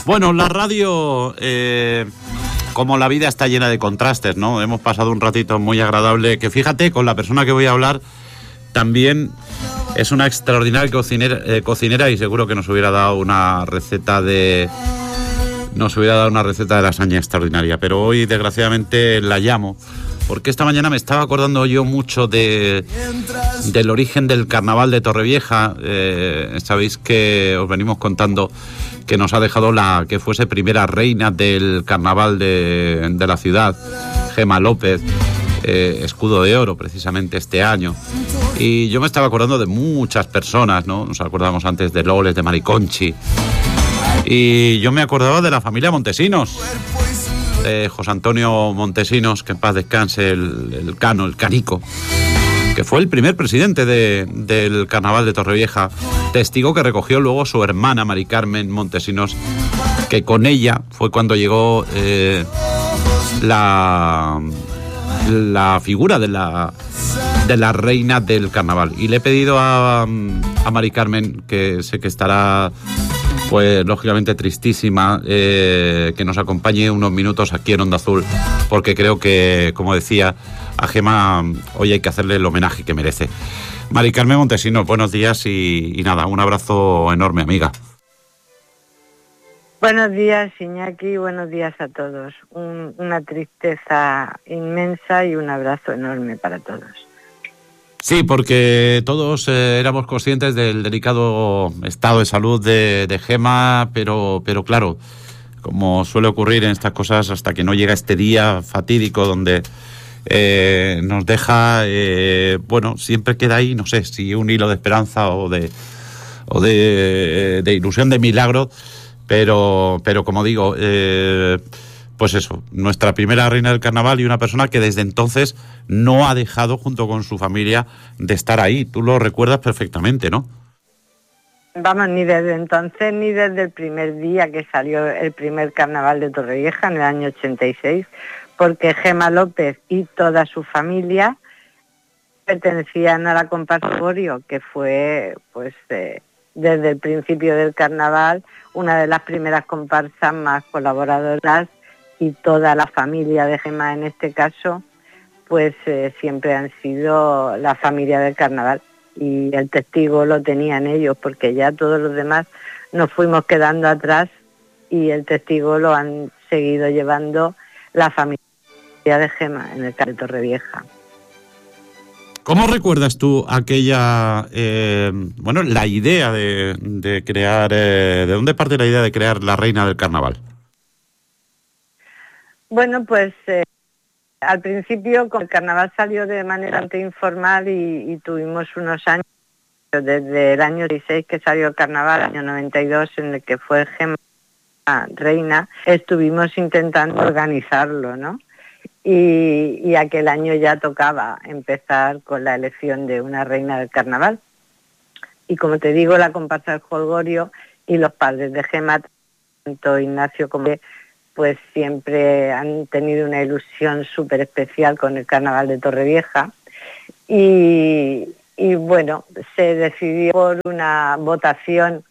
Bueno, la radio, como la vida está llena de contrastes, ¿no? Hemos pasado un ratito muy agradable, que fíjate, con la persona que voy a hablar también es una extraordinaria cocinera y seguro que nos hubiera dado una receta de lasaña extraordinaria, pero hoy desgraciadamente la llamo porque esta mañana me estaba acordando yo mucho del origen del carnaval de Torrevieja. Sabéis que os venimos contando que nos ha dejado la que fuese primera reina del carnaval de la ciudad, Gema López, escudo de oro precisamente este año. Y yo me estaba acordando de muchas personas, ¿no? Nos acordamos antes de Loles, de Mariconchi. Y yo me acordaba de la familia Montesinos, José Antonio Montesinos, que en paz descanse, el Canico, que fue el primer presidente del carnaval de Torrevieja, testigo que recogió luego su hermana Mari Carmen Montesinos, que con ella fue cuando llegó la figura de la reina del carnaval. Y le he pedido a Mari Carmen, que sé que estará pues lógicamente tristísima, que nos acompañe unos minutos aquí en Onda Azul, porque creo que, como decía, a Gema hoy hay que hacerle el homenaje que merece. Mari Carmen Montesinos, buenos días y nada, un abrazo enorme, amiga. Buenos días, Iñaki, buenos días a todos. Una tristeza inmensa y un abrazo enorme para todos. Sí, porque todos éramos conscientes del delicado estado de salud de Gema, pero claro, como suele ocurrir en estas cosas, hasta que no llega este día fatídico donde nos deja, bueno, siempre queda ahí, no sé, si un hilo de esperanza o de ilusión, de milagro, pero como digo, pues eso, nuestra primera reina del carnaval y una persona que desde entonces no ha dejado, junto con su familia, de estar ahí. Tú lo recuerdas perfectamente, ¿no? Vamos, ni desde entonces ni desde el primer día que salió el primer carnaval de Torrevieja en el año 86, porque Gema López y toda su familia pertenecían a la comparsa Gorio, que fue, pues, desde el principio del carnaval, una de las primeras comparsas más colaboradoras, y toda la familia de Gema en este caso, pues siempre han sido la familia del carnaval, y el testigo lo tenían ellos, porque ya todos los demás nos fuimos quedando atrás y el testigo lo han seguido llevando la familia de Gema en el carnaval de Torrevieja. ¿Cómo recuerdas tú aquella, la idea de crear, de dónde parte la idea de crear la reina del carnaval? Bueno, pues al principio el carnaval salió de manera informal y tuvimos unos años, desde el año 16 que salió el carnaval, año 92, en el que fue Gema reina, estuvimos intentando organizarlo, ¿no? Y aquel año ya tocaba empezar con la elección de una reina del carnaval. Y como te digo, la comparsa del Jolgorio y los padres de Gema, tanto Ignacio como pues siempre han tenido una ilusión súper especial con el carnaval de Torrevieja. Y bueno, se decidió por una votación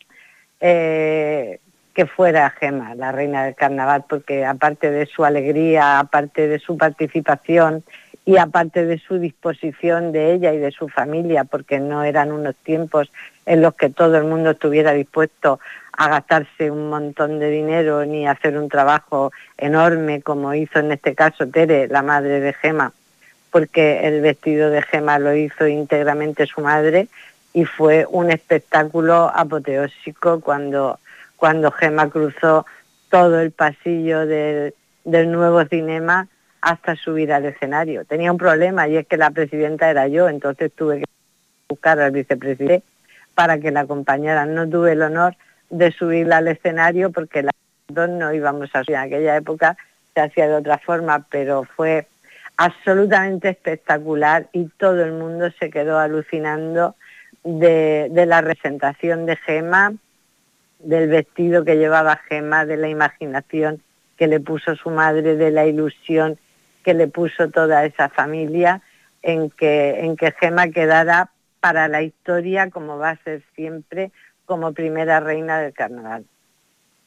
que fuera Gema la reina del carnaval, porque aparte de su alegría, aparte de su participación y aparte de su disposición de ella y de su familia, porque no eran unos tiempos en los que todo el mundo estuviera dispuesto a gastarse un montón de dinero ni a hacer un trabajo enorme como hizo en este caso Tere, la madre de Gema, porque el vestido de Gema lo hizo íntegramente su madre y fue un espectáculo apoteósico cuando Gema cruzó todo el pasillo del nuevo cinema hasta subir al escenario. Tenía un problema y es que la presidenta era yo, entonces tuve que buscar al vicepresidente para que la acompañaran. No tuve el honor de subirla al escenario porque las dos no íbamos a subir. En aquella época se hacía de otra forma, pero fue absolutamente espectacular y todo el mundo se quedó alucinando de la representación de Gema, del vestido que llevaba Gema, de la imaginación que le puso su madre, de la ilusión que le puso toda esa familia en que Gema quedara para la historia, como va a ser siempre, como primera reina del carnaval.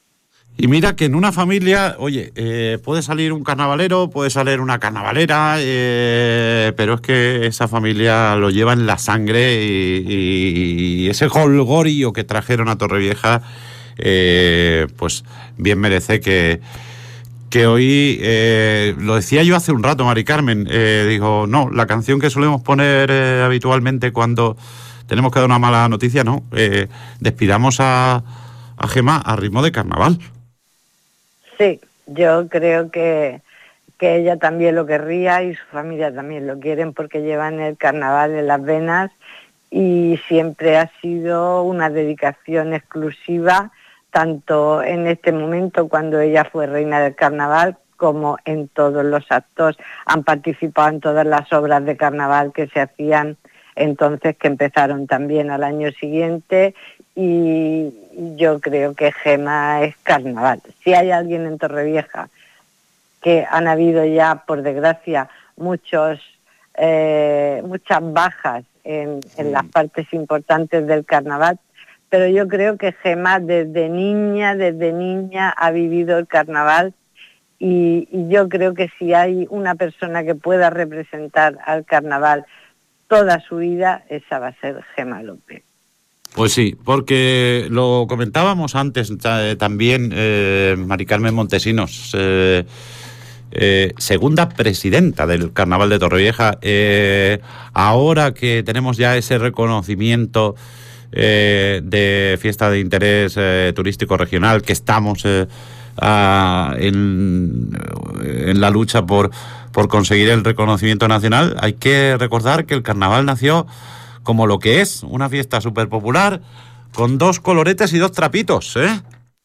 Y mira que en una familia, oye, puede salir un carnavalero, puede salir una carnavalera, pero es que esa familia lo lleva en la sangre y ese jolgorio que trajeron a Torrevieja, pues bien merece que hoy, lo decía yo hace un rato, Mari Carmen, digo, no, la canción que solemos poner habitualmente cuando tenemos que dar una mala noticia, no, despidamos a Gema a ritmo de carnaval. Sí, yo creo que ella también lo querría y su familia también lo quieren porque llevan el carnaval en las venas y siempre ha sido una dedicación exclusiva, tanto en este momento cuando ella fue reina del carnaval como en todos los actos. Han participado en todas las obras de carnaval que se hacían entonces, que empezaron también al año siguiente, y yo creo que Gema es carnaval. Si hay alguien en Torrevieja, que han habido ya, por desgracia, muchas bajas en las partes importantes del carnaval, pero yo creo que Gema desde niña ha vivido el carnaval, y yo creo que si hay una persona que pueda representar al carnaval toda su vida, esa va a ser Gema López. Pues sí, porque lo comentábamos antes también, Mari Carmen Montesinos, segunda presidenta del Carnaval de Torrevieja. Ahora que tenemos ya ese reconocimiento de fiesta de interés turístico regional, que estamos en la lucha por conseguir el reconocimiento nacional, hay que recordar que el carnaval nació como lo que es, una fiesta súper popular, con 2 coloretes y 2 trapitos, ¿eh?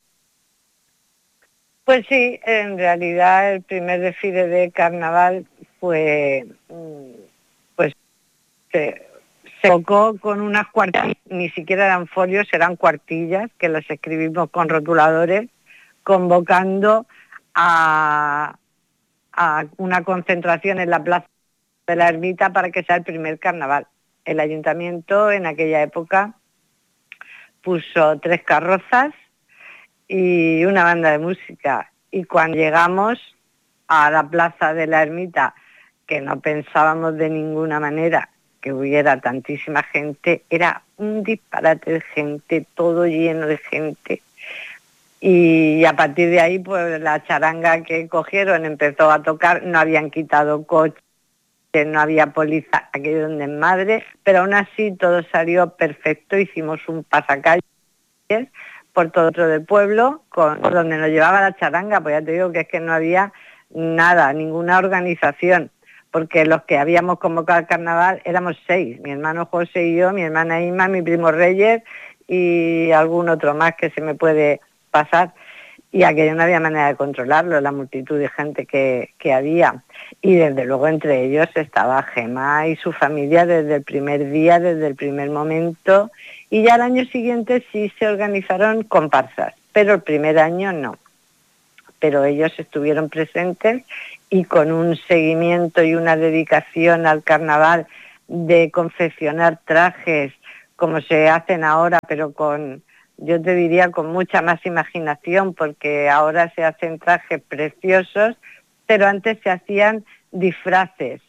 Pues sí, en realidad el primer desfile de carnaval fue, pues se tocó con unas cuartillas, ni siquiera eran folios, eran cuartillas, que las escribimos con rotuladores, convocando a una concentración en la plaza de la Ermita para que sea el primer carnaval. El ayuntamiento en aquella época puso 3 carrozas y una banda de música, y cuando llegamos a la plaza de la Ermita, que no pensábamos de ninguna manera que hubiera tantísima gente, era un disparate de gente, todo lleno de gente, y a partir de ahí pues la charanga que cogieron empezó a tocar, no habían quitado coches, no había policía, aquello donde en madre, pero aún así todo salió perfecto. Hicimos un pasacalles por todo otro del pueblo, por donde nos llevaba la charanga, pues ya te digo que es que no había nada, ninguna organización, porque los que habíamos convocado al carnaval éramos 6, mi hermano José y yo, mi hermana Inma, mi primo Reyes y algún otro más que se me puede pasar, y aquello no había manera de controlarlo, la multitud de gente que había, y desde luego entre ellos estaba Gema y su familia desde el primer día, desde el primer momento, y ya al año siguiente sí se organizaron comparsas, pero el primer año no, pero ellos estuvieron presentes y con un seguimiento y una dedicación al carnaval de confeccionar trajes como se hacen ahora, pero con, yo te diría, con mucha más imaginación, porque ahora se hacen trajes preciosos, pero antes se hacían disfraces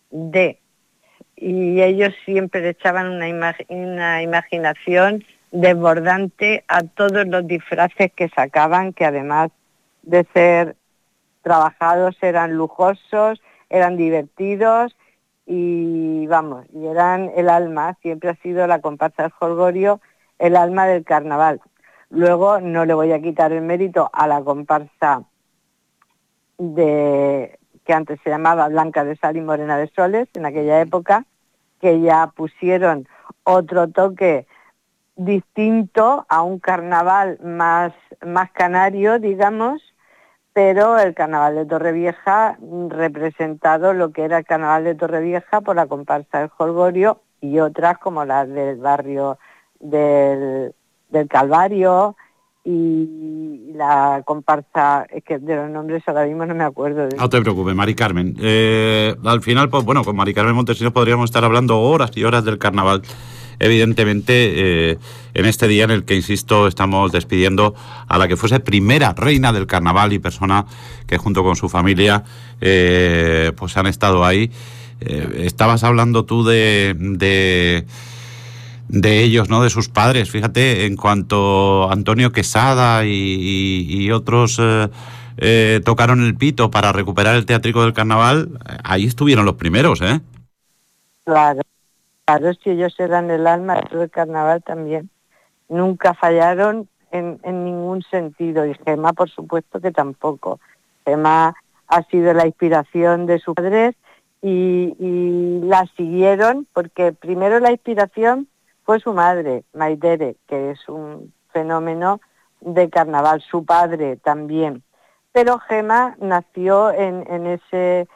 y ellos siempre le echaban una imaginación desbordante a todos los disfraces que sacaban, que además de ser trabajados eran lujosos, eran divertidos y vamos, y eran el alma, siempre ha sido la comparsa del jolgorio el alma del carnaval. Luego no le voy a quitar el mérito a la comparsa que antes se llamaba Blanca de Sal y Morena de Soles, en aquella época, que ya pusieron otro toque distinto a un carnaval más canario, digamos, pero el carnaval de Torrevieja representado lo que era el carnaval de Torrevieja por la comparsa del jolgorio y otras como las del barrio del Calvario y la comparsa, es que de los nombres ahora mismo no me acuerdo. No te preocupes, Mari Carmen. Al final, pues bueno, con Mari Carmen Montesinos podríamos estar hablando horas y horas del carnaval. evidentemente, en este día en el que, insisto, estamos despidiendo a la que fuese primera reina del carnaval y persona que junto con su familia pues han estado ahí. Estabas hablando tú de ellos, ¿no? De sus padres. Fíjate, en cuanto Antonio Quesada y otros tocaron el pito para recuperar el Teatrico del Carnaval, ahí estuvieron los primeros, ¿eh? Claro, claro, si ellos eran el alma del carnaval también. Nunca fallaron en ningún sentido, y Gema, por supuesto que tampoco. Gema ha sido la inspiración de sus padres y la siguieron, porque primero la inspiración fue su madre, Maitere, que es un fenómeno de carnaval, su padre también. Pero Gema nació en ese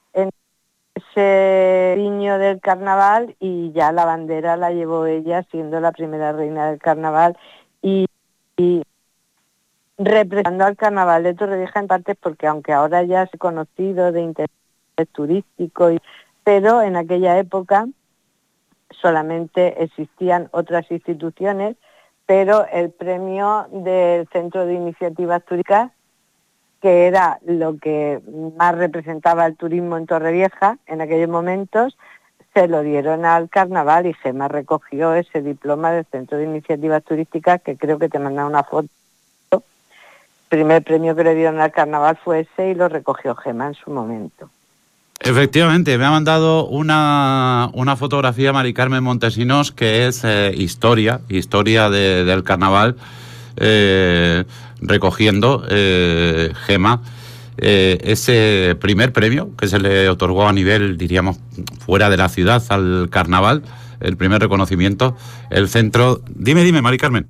niño del carnaval, y ya la bandera la llevó ella siendo la primera reina del carnaval y representando al carnaval de Torrevieja, en parte porque aunque ahora ya es conocido de interés turístico, pero en aquella época solamente existían otras instituciones, pero el premio del Centro de Iniciativas Turísticas, que era lo que más representaba el turismo en Torrevieja en aquellos momentos, se lo dieron al carnaval, y Gema recogió ese diploma del Centro de Iniciativas Turísticas, que creo que te mandaron una foto. El primer premio que le dieron al carnaval fue ese, y lo recogió Gema en su momento. Efectivamente, me ha mandado una fotografía Mari Carmen Montesinos, que es historia del carnaval, recogiendo Gema ese primer premio que se le otorgó a nivel, diríamos, fuera de la ciudad al carnaval, el primer reconocimiento, el centro... Dime, Mari Carmen.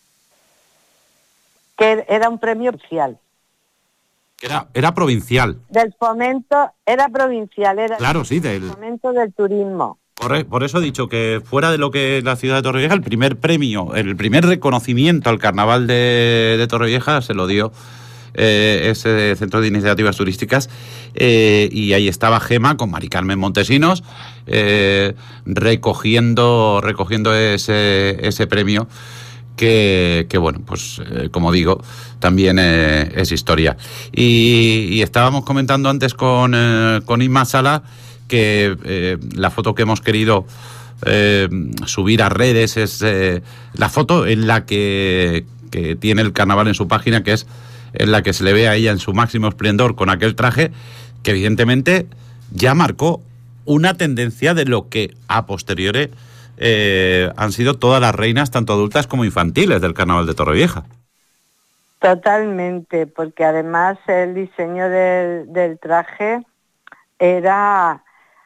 Que era un premio oficial. Era provincial. Del fomento, era provincial, era claro, sí, del fomento del turismo. Por eso he dicho que fuera de lo que es la ciudad de Torrevieja, el primer premio, el primer reconocimiento al carnaval de Torrevieja se lo dio ese Centro de Iniciativas Turísticas, y ahí estaba Gema con Mari Carmen Montesinos recogiendo ese premio. Que bueno, pues como digo, también es historia. Y estábamos comentando antes con Inma Sala que la foto que hemos querido subir a redes es la foto en la que tiene el carnaval en su página, que es en la que se le ve a ella en su máximo esplendor con aquel traje que evidentemente ya marcó una tendencia de lo que a posteriori han sido todas las reinas, tanto adultas como infantiles, del carnaval de Torrevieja. Totalmente, porque además el diseño del traje era,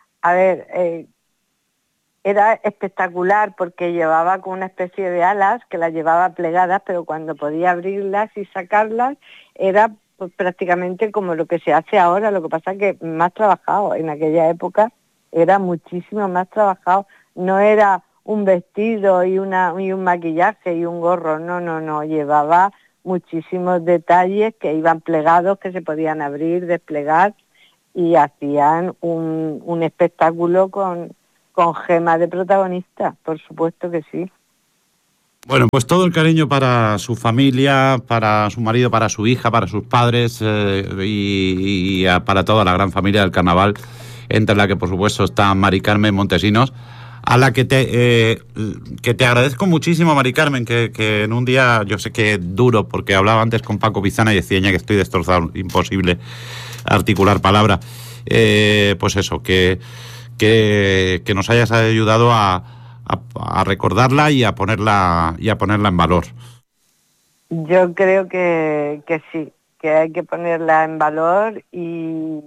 era espectacular, porque llevaba con una especie de alas que las llevaba plegadas, pero cuando podía abrirlas y sacarlas era pues prácticamente como lo que se hace ahora. Lo que pasa es que más trabajado, en aquella época era muchísimo más trabajado. No era un vestido y un maquillaje y un gorro, no, llevaba muchísimos detalles que iban plegados, que se podían abrir, desplegar, y hacían un espectáculo con Gema de protagonista, por supuesto que sí. Bueno, pues todo el cariño para su familia, para su marido, para su hija, para sus padres y para toda la gran familia del carnaval, entre la que por supuesto está Mari Carmen Montesinos, a la que te agradezco muchísimo, Mari Carmen, que en un día, yo sé que es duro, porque hablaba antes con Paco Pizana y decía que estoy destrozado, imposible articular palabra, pues eso, que nos hayas ayudado a recordarla y a ponerla en valor. Yo creo que sí, que hay que ponerla en valor, y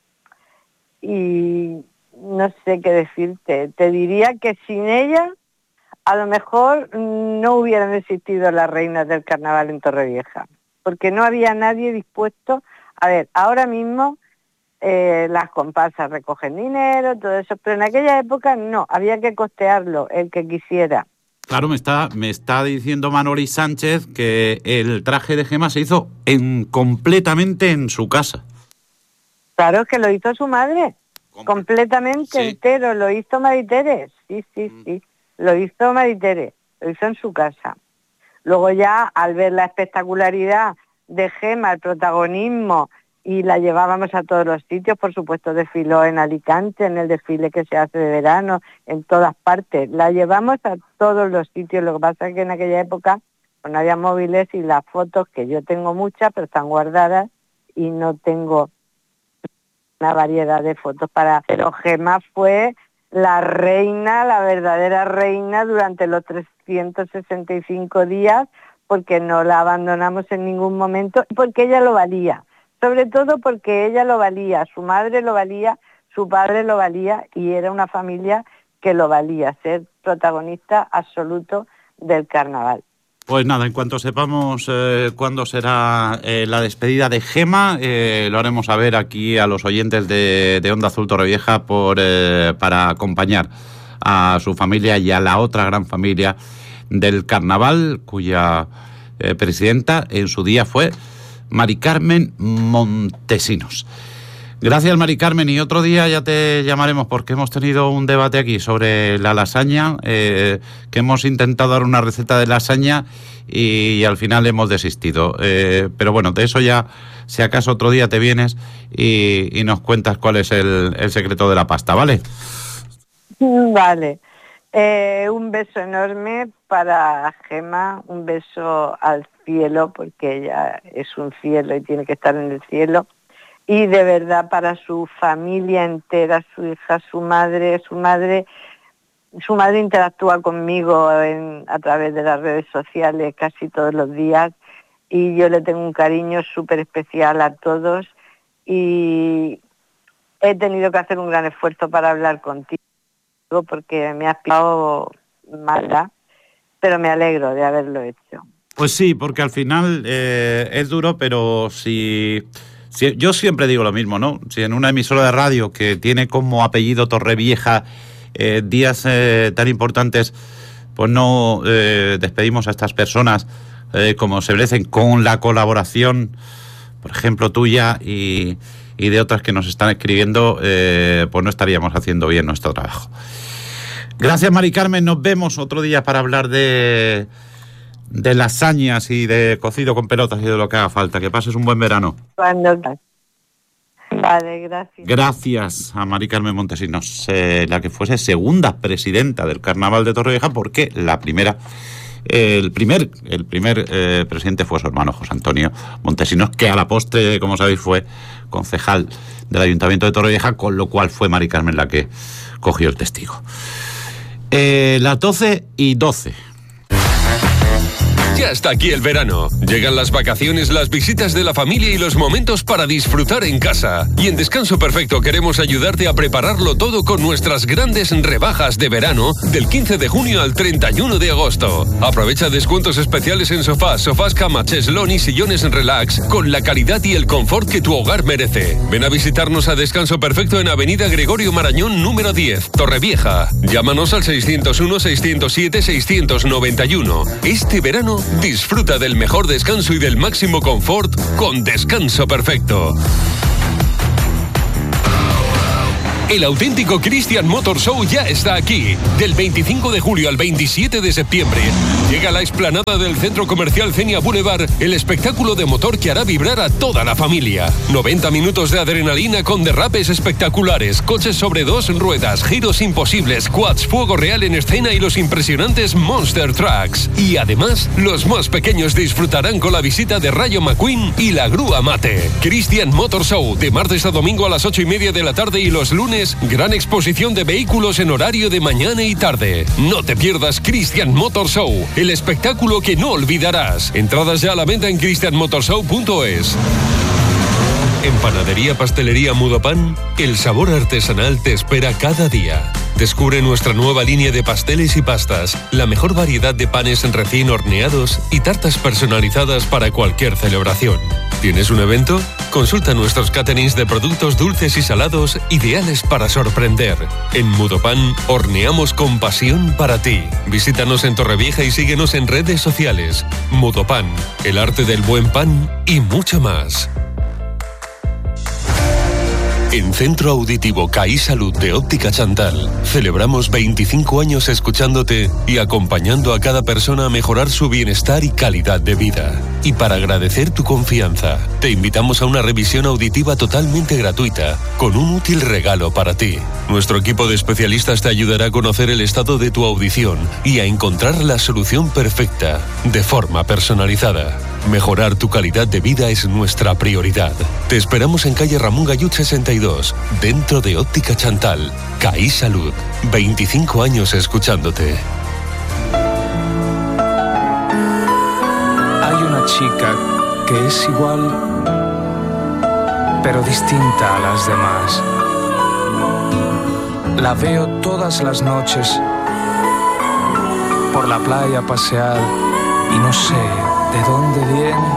no sé qué decirte. Te diría que sin ella a lo mejor no hubieran existido las reinas del carnaval en Torrevieja, porque no había nadie dispuesto. A ver, ahora mismo las comparsas recogen dinero, todo eso, pero en aquella época no, había que costearlo el que quisiera. Claro, me está diciendo Manoli Sánchez que el traje de Gema se hizo completamente en su casa. Claro, es que lo hizo su madre, completamente sí. Entero, lo hizo Maritere, sí. lo hizo Maritere, lo hizo en su casa. Luego ya, al ver la espectacularidad de Gemma, el protagonismo, y la llevábamos a todos los sitios, por supuesto desfiló en Alicante, en el desfile que se hace de verano, en todas partes. La llevamos a todos los sitios, lo que pasa es que en aquella época pues no había móviles y las fotos, que yo tengo muchas, pero están guardadas y no tengo una variedad de fotos para... Pero Gemma fue la reina, la verdadera reina durante los 365 días, porque no la abandonamos en ningún momento, porque ella lo valía. Sobre todo porque ella lo valía, su madre lo valía, su padre lo valía y era una familia que lo valía, ser protagonista absoluto del carnaval. Pues nada, en cuanto sepamos cuándo será la despedida de Gemma, lo haremos saber aquí a los oyentes de Onda Azul Torrevieja para acompañar a su familia y a la otra gran familia del carnaval, cuya presidenta en su día fue Mari Carmen Montesinos. Gracias, Mari Carmen, y otro día ya te llamaremos porque hemos tenido un debate aquí sobre la lasaña, que hemos intentado dar una receta de lasaña y al final hemos desistido. Pero bueno, de eso ya, si acaso otro día te vienes y nos cuentas cuál es el secreto de la pasta, ¿vale? Vale. Un beso enorme para Gemma, un beso al cielo, porque ella es un cielo y tiene que estar en el cielo, y de verdad para su familia entera, su hija, su madre interactúa conmigo a través de las redes sociales casi todos los días, y yo le tengo un cariño súper especial a todos, y he tenido que hacer un gran esfuerzo para hablar contigo, porque me has pillado mala, pero me alegro de haberlo hecho. Pues sí, porque al final es duro, pero si yo siempre digo lo mismo, ¿no? Si en una emisora de radio que tiene como apellido Torrevieja días tan importantes, pues no despedimos a estas personas como se merecen, con la colaboración, por ejemplo, tuya y de otras que nos están escribiendo, pues no estaríamos haciendo bien nuestro trabajo. Gracias, Mari Carmen, nos vemos otro día para hablar de lasañas y de cocido con pelotas y de lo que haga falta. Que pases un buen verano. Vale, gracias. Gracias a Mari Carmen Montesinos, la que fuese segunda presidenta del Carnaval de Torrevieja, porque el primer presidente fue su hermano José Antonio Montesinos, que a la postre, como sabéis, fue concejal del Ayuntamiento de Torrevieja, con lo cual fue Mari Carmen la que cogió el testigo. Las 12:12. Ya está aquí el verano. Llegan las vacaciones, las visitas de la familia y los momentos para disfrutar en casa. Y en Descanso Perfecto queremos ayudarte a prepararlo todo con nuestras grandes rebajas de verano del 15 de junio al 31 de agosto. Aprovecha descuentos especiales en sofás, cama, cheslón y sillones en relax con la calidad y el confort que tu hogar merece. Ven a visitarnos a Descanso Perfecto en Avenida Gregorio Marañón número 10, Torrevieja. Llámanos al 601-607-691. Este verano disfruta del mejor descanso y del máximo confort con Descanso Perfecto. El auténtico Christian Motor Show ya está aquí. Del 25 de julio al 27 de septiembre llega a la explanada del Centro Comercial Cenia Boulevard el espectáculo de motor que hará vibrar a toda la familia. 90 minutos de adrenalina con derrapes espectaculares, coches sobre dos ruedas, giros imposibles, quads, fuego real en escena y los impresionantes Monster Trucks. Y además, los más pequeños disfrutarán con la visita de Rayo McQueen y la grúa Mate. Christian Motor Show, de martes a domingo a las 8:30 de la tarde y los lunes gran exposición de vehículos en horario de mañana y tarde. No te pierdas Christian Motor Show, el espectáculo que no olvidarás. Entradas ya a la venta en christianmotorshow.es. En Panadería Pastelería Mudopan, el sabor artesanal te espera cada día. Descubre nuestra nueva línea de pasteles y pastas, la mejor variedad de panes recién horneados y tartas personalizadas para cualquier celebración. ¿Tienes un evento? Consulta nuestros caterings de productos dulces y salados ideales para sorprender. En Mudopan, horneamos con pasión para ti. Visítanos en Torrevieja y síguenos en redes sociales. Mudopan, el arte del buen pan y mucho más. En Centro Auditivo CAI Salud de Óptica Chantal celebramos 25 años escuchándote y acompañando a cada persona a mejorar su bienestar y calidad de vida. Y para agradecer tu confianza, te invitamos a una revisión auditiva totalmente gratuita, con un útil regalo para ti. Nuestro equipo de especialistas te ayudará a conocer el estado de tu audición y a encontrar la solución perfecta, de forma personalizada. Mejorar tu calidad de vida es nuestra prioridad. Te esperamos en calle Ramón Gallut 62, dentro de Óptica Chantal. CAI Salud. 25 años escuchándote. Hay una chica que es igual, pero distinta a las demás. La veo todas las noches por la playa pasear y no sé de dónde viene